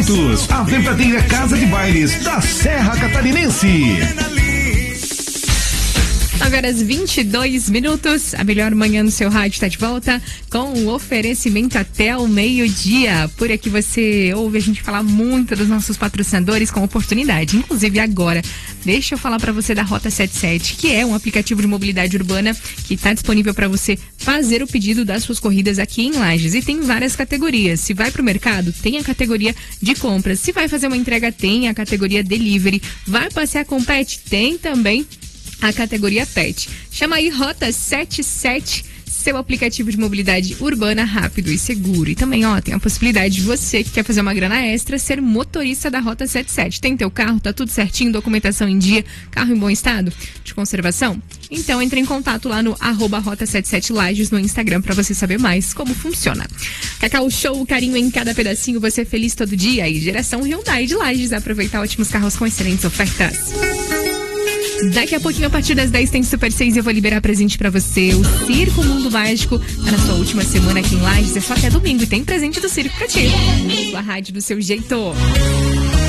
Eventos, a verdadeira casa de bailes da Serra Catarinense. Agora às 22 minutos, a melhor manhã no seu rádio está de volta com o oferecimento até o meio-dia. Por aqui você ouve a gente falar muito dos nossos patrocinadores com oportunidade. Inclusive agora, deixa eu falar para você da Rota 77, que é um aplicativo de mobilidade urbana que está disponível para você fazer o pedido das suas corridas aqui em Lages. E tem várias categorias. Se vai para o mercado, tem a categoria de compras. Se vai fazer uma entrega, tem a categoria delivery. Vai passear com pet, tem também a categoria pet. Chama aí Rota 77, seu aplicativo de mobilidade urbana rápido e seguro. E também, tem a possibilidade de você que quer fazer uma grana extra ser motorista da Rota 77. Tem teu carro, tá tudo certinho, documentação em dia, carro em bom estado de conservação? Então entre em contato lá no @Rota 77 Lages no Instagram para você saber mais como funciona. Cacau Show, carinho em cada pedacinho, você feliz todo dia. E geração Hyundai de Lages, aproveitar ótimos carros com excelentes ofertas. Daqui a pouquinho, a partir das 10, tem Super 6 e eu vou liberar presente pra você. O Circo Mundo Mágico tá na sua última semana aqui em Lages, é só até domingo e tem presente do circo pra ti. Sua rádio do seu jeito.